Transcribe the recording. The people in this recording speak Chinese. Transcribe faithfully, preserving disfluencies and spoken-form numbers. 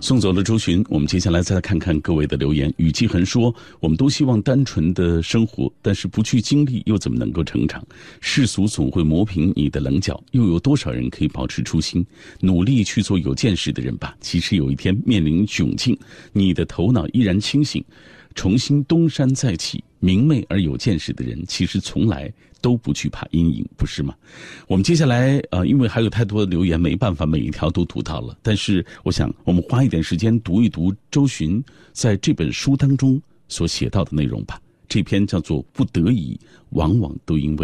送走了周巡，我们接下来再来看看各位的留言。雨季恒说，我们都希望单纯的生活，但是不去经历又怎么能够成长？世俗总会磨平你的棱角，又有多少人可以保持初心，努力去做有见识的人吧？其实有一天面临窘境，你的头脑依然清醒，重新东山再起。明媚而有见识的人，其实从来都不惧怕阴影，不是吗？我们接下来呃，因为还有太多的留言，没办法每一条都读到了。但是我想，我们花一点时间读一读周巡在这本书当中所写到的内容吧。这篇叫做《不得已，往往都因为》。